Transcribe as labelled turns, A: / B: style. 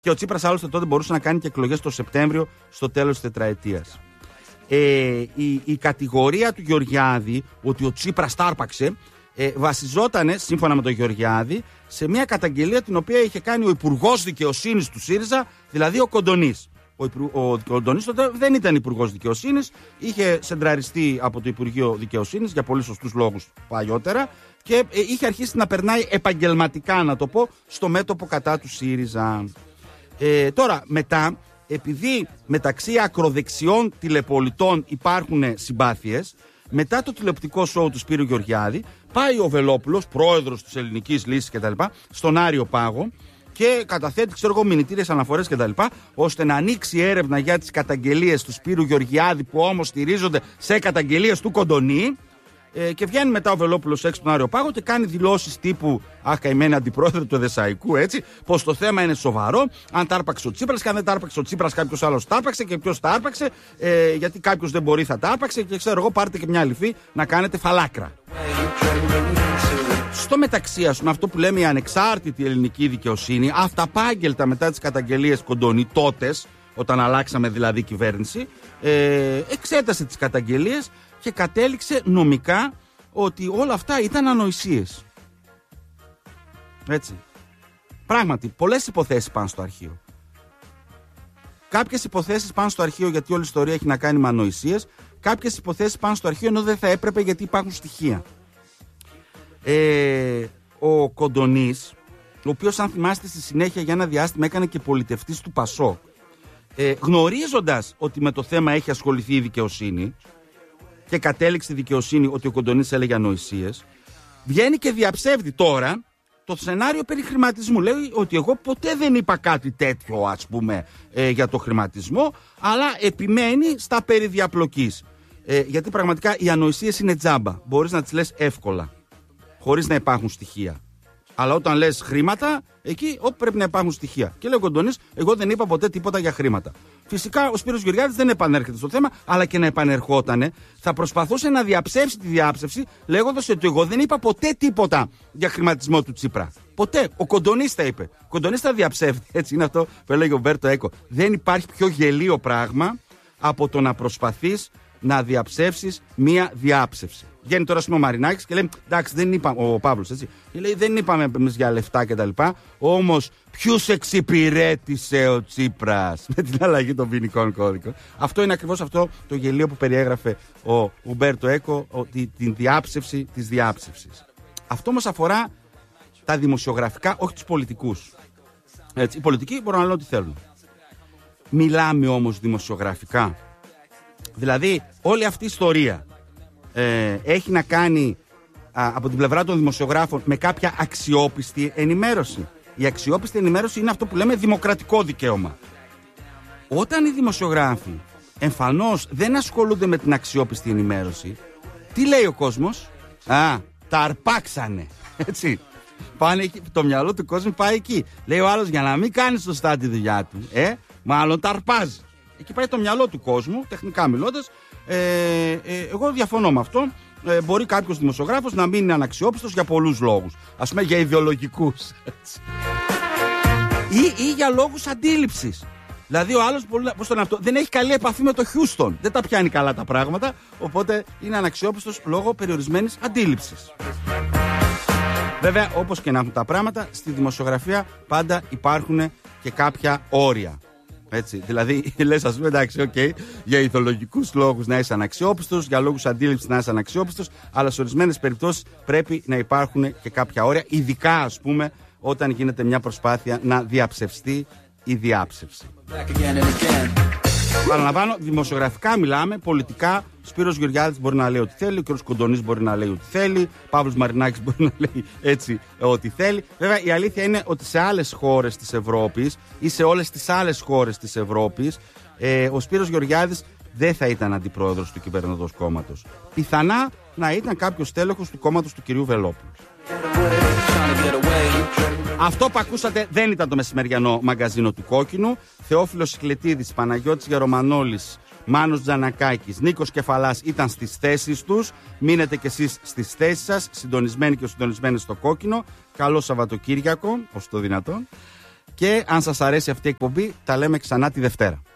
A: Και ο Τσίπρας άλλωστε τότε μπορούσε να κάνει και εκλογές το Σεπτέμβριο στο τέλος της τετραετίας. Η κατηγορία του Γεωργιάδη ότι ο Τσίπρας τάρπαξε βασιζόταν, σύμφωνα με τον Γεωργιάδη, σε μια καταγγελία την οποία είχε κάνει ο Υπουργός Δικαιοσύνης του ΣΥΡΙΖΑ, δηλαδή ο Κοντονής. Ο Κοντονής τότε δεν ήταν Υπουργός Δικαιοσύνης, είχε σεντραριστεί από το Υπουργείο Δικαιοσύνης για πολύ σωστούς λόγους παλιότερα και είχε αρχίσει να περνάει επαγγελματικά, να το πω, στο μέτωπο κατά του ΣΥΡΙΖΑ. Τώρα, μετά, επειδή μεταξύ ακροδεξιών τηλεπολιτών υπάρχουν συμπάθειες, μετά το τηλεοπτικό σόου του Σπύρου Γεωργιάδη, πάει ο Βελόπουλος, πρόεδρος της Ελληνικής Λύσης κτλ., στον Άριο Πάγο και καταθέτει, μηνυτήριες αναφορές κτλ., ώστε να ανοίξει έρευνα για τις καταγγελίες του Σπύρου Γεωργιάδη, που όμως στηρίζονται σε καταγγελίες του Κοντονή. Και βγαίνει μετά ο Βελόπουλος έξω στον Άριο Πάγο και κάνει δηλώσεις τύπου «Αχ, καημένη αντιπρόεδρε του Εδεσσαϊκού», έτσι, πως το θέμα είναι σοβαρό, αν τάρπαξε ο Τσίπρας και αν δεν τάρπαξε ο Τσίπρας κάποιος άλλος τάρπαξε και ποιος τάρπαξε, γιατί κάποιος δεν μπορεί θα τάρπαξε και ξέρω εγώ, πάρτε και μια λυφή να κάνετε φαλάκρα. Στο μεταξύ, ας πούμε, αυτό που λέμε η ανεξάρτητη ελληνική δικαιοσύνη, αυταπάγγελτα μετά τις καταγγελίες Κοντονή, τότες, όταν αλλάξαμε δηλαδή κυβέρνηση, εξέτασε τις καταγγελίες και κατέληξε νομικά ότι όλα αυτά ήταν ανοησίες. Έτσι. Πράγματι, πολλές υποθέσεις πάνε στο αρχείο. Κάποιες υποθέσεις πάνε στο αρχείο γιατί όλη η ιστορία έχει να κάνει με ανοησίες. Κάποιες υποθέσεις πάνε στο αρχείο ενώ δεν θα έπρεπε γιατί υπάρχουν στοιχεία. Ο Κοντονής, ο οποίος, αν θυμάστε, στη συνέχεια για ένα διάστημα έκανε και πολιτευτής του ΠΑΣΟΚ, γνωρίζοντας ότι με το θέμα έχει ασχοληθεί η δικαιοσύνη και κατέληξε η δικαιοσύνη ότι ο Κοντονής έλεγε ανοησίες, βγαίνει και διαψεύδει τώρα το σενάριο περί χρηματισμού. Λέει ότι εγώ ποτέ δεν είπα κάτι τέτοιο, ας πούμε, για το χρηματισμό, αλλά επιμένει στα περί διαπλοκής. Γιατί πραγματικά οι ανοησίες είναι τζάμπα. Μπορείς να τις λες εύκολα, χωρίς να υπάρχουν στοιχεία. Αλλά όταν λες χρήματα, εκεί όπου πρέπει να υπάρχουν στοιχεία. Και λέει ο Κοντονής, εγώ δεν είπα ποτέ τίποτα για χρήματα. Φυσικά ο Σπύρος Γεωργιάδης δεν επανέρχεται στο θέμα, αλλά και να επανερχότανε, θα προσπαθούσε να διαψεύσει τη διάψευση, λέγοντας ότι εγώ δεν είπα ποτέ τίποτα για χρηματισμό του Τσίπρα. Ποτέ. Ο Κοντονής τα είπε. Ο Κοντονής τα διαψεύδει. Έτσι είναι αυτό που έλεγε ο Μπέρτο Έκο. Δεν υπάρχει πιο γελίο πράγμα από το να προσπαθείς να διαψεύσεις μία διάψευση. Βγαίνει τώρα ο Μαρινάκης και λέει: εντάξει, δεν είπαμε, ο Παύλος, έτσι. Και λέει: δεν είπαμε εμείς για λεφτά κτλ. Όμως, ποιους εξυπηρέτησε ο Τσίπρας με την αλλαγή των ποινικών κώδικων. Αυτό είναι ακριβώς αυτό το γελίο που περιέγραφε ο Ουμπέρτο Έκο, την διάψευση της διάψευσης. Αυτό όμως αφορά τα δημοσιογραφικά, όχι τους πολιτικούς. Έτσι, οι πολιτικοί μπορούν να λένε ό,τι θέλουν. Μιλάμε όμως δημοσιογραφικά. Δηλαδή, όλη αυτή η ιστορία έχει να κάνει από την πλευρά των δημοσιογράφων με κάποια αξιόπιστη ενημέρωση. Η αξιόπιστη ενημέρωση είναι αυτό που λέμε δημοκρατικό δικαίωμα. Όταν οι δημοσιογράφοι εμφανώς δεν ασχολούνται με την αξιόπιστη ενημέρωση, τι λέει ο κόσμος? Τα αρπάξανε. Έτσι. Πάνε εκεί, το μυαλό του κόσμου πάει εκεί. Λέει ο άλλος, για να μην κάνει σωστά τη δουλειά του, μάλλον τα αρπάζει. Εκεί πάει το μυαλό του κόσμου, τεχνικά μιλώντας. Εγώ διαφωνώ με αυτό. Μπορεί κάποιος δημοσιογράφος να μην είναι αναξιόπιστος για πολλούς λόγους. Ας πούμε για ιδεολογικούς. Ή για λόγους αντίληψης. Δηλαδή ο άλλος δεν έχει καλή επαφή με το Χιούστον. Δεν τα πιάνει καλά τα πράγματα. Οπότε είναι αναξιόπιστος λόγω περιορισμένης αντίληψης. Βέβαια, όπως και να έχουν τα πράγματα, στη δημοσιογραφία πάντα υπάρχουν και κάποια όρια. Έτσι, δηλαδή λες, ας πούμε, εντάξει, για ιδεολογικούς λόγους να είσαι αναξιόπιστος, για λόγους αντίληψης να είσαι αναξιόπιστος, αλλά σε ορισμένες περιπτώσεις πρέπει να υπάρχουν και κάποια όρια, ειδικά, ας πούμε, όταν γίνεται μια προσπάθεια να διαψευστεί η διάψευση. Παραλαμβάνω, δημοσιογραφικά μιλάμε, πολιτικά. Σπύρος Γεωργιάδης μπορεί να λέει ό,τι θέλει, ο κ. Κοντονής μπορεί να λέει ό,τι θέλει, Παύλος Μαρινάκης μπορεί να λέει έτσι ό,τι θέλει. Βέβαια, η αλήθεια είναι ότι σε άλλες χώρες της Ευρώπης ή σε όλες τις άλλες χώρες της Ευρώπης, ο Σπύρος Γεωργιάδης δεν θα ήταν αντιπρόεδρος του κυβερνητικού κόμματος. Πιθανά να ήταν κάποιος τέλεχος του κόμματος του κυρίου Βελόπουλου. Αυτό που ακούσατε δεν ήταν το μεσημεριανό μαγκαζίνο του Κόκκινου. Θεόφιλος Σικλετίδης, Παναγιώτης Γερομανόλης, Μάνος Τζανακάκης, Νίκος Κεφαλάς ήταν στις θέσεις τους. Μείνετε κι εσείς στις θέσεις σας, συντονισμένοι και συντονισμένοι στο Κόκκινο. Καλό Σαββατοκύριακο, ως το δυνατόν. Και αν σας αρέσει αυτή η εκπομπή, τα λέμε ξανά τη Δευτέρα.